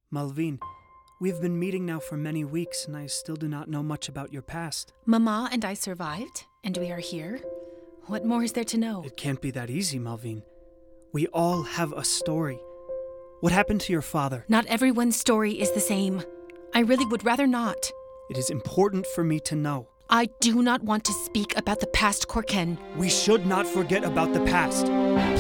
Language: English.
Malvine, we've been meeting now for many weeks, and I still do not know much about your past. Mama and I survived, and we are here. What more is there to know? It can't be that easy, Malvine. We all have a story. What happened to your father? Not everyone's story is the same. I really would rather not. It is important for me to know. I do not want to speak about the past, Korken. We should not forget about the past.